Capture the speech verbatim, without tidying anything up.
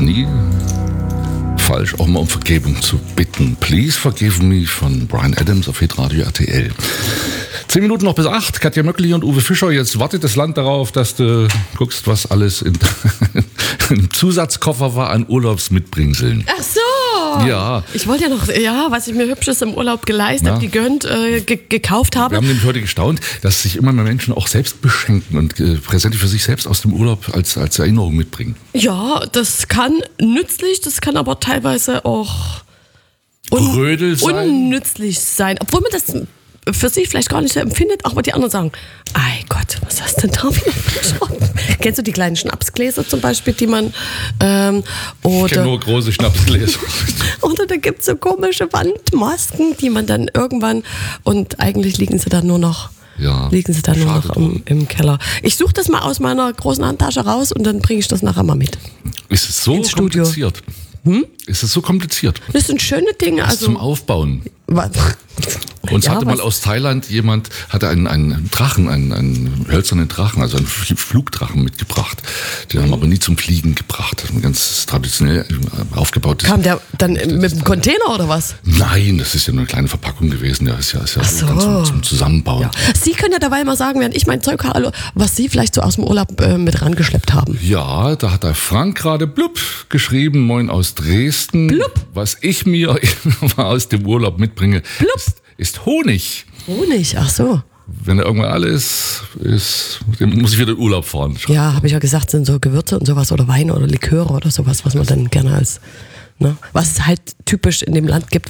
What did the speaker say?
nie falsch, auch mal um Vergebung zu bitten. Please Forgive Me von Bryan Adams auf Hitradio R T L. Zehn Minuten noch bis acht. Katja Möckli und Uwe Fischer. Jetzt wartet das Land darauf, dass du guckst, was alles in, im Zusatzkoffer war an Urlaubsmitbringseln. Ach so. Ja. Ich wollte ja noch, ja, was ich mir Hübsches im Urlaub geleistet, Ja. gegönnt, äh, ge- gekauft habe. Wir haben nämlich heute gestaunt, dass sich immer mehr Menschen auch selbst beschenken und äh, Präsente für sich selbst aus dem Urlaub als, als Erinnerung mitbringen. Ja, das kann nützlich, das kann aber teilweise auch un- Rödel sein. unnützlich sein. Obwohl man das für sich vielleicht gar nicht so empfindet, aber die anderen sagen, ei Gott, was hast du denn da wieder verschraubt? Kennst du die kleinen Schnapsgläser zum Beispiel, die man ähm, Ich kenne oder, nur große Schnapsgläser. oder da gibt es so komische Wandmasken, die man dann irgendwann, und eigentlich liegen sie dann nur noch Ja, liegen sie dann nur schade noch im, drum. im Keller. Ich suche das mal aus meiner großen Handtasche raus und dann bringe ich das nachher mal mit. Ist es so Ins Studio. kompliziert? Hm? Ist es so kompliziert? Das sind schöne Dinge. Was Also, zum Aufbauen. was, Uns Ja, hatte mal was- aus Thailand jemand, hatte einen, einen Drachen, einen, einen hölzernen Drachen, also einen Fl- Flugdrachen mitgebracht. Den haben wir aber nie zum Fliegen gebracht. Ein ganz traditionell aufgebautes. kam der dann mit dem Container oder was? Nein, das ist ja nur eine kleine Verpackung gewesen. Ja, ist ja, ist ja so. ganz zum, zum Zusammenbauen. Ja. Sie können ja dabei mal sagen, während ich mein Zeug habe, was Sie vielleicht so aus dem Urlaub äh, mit rangeschleppt haben. Ja, da hat der Frank gerade blub geschrieben, moin aus Dresden. Blub. Was ich mir aus dem Urlaub mitbringe, Blub. ist, ist Honig. Honig, ach so. Wenn er irgendwann alles ist, dann muss ich wieder in Urlaub fahren. Ja, habe ich ja gesagt, sind so Gewürze und sowas oder Weine oder Liköre oder sowas, was man dann gerne als, ne, was es halt typisch in dem Land gibt,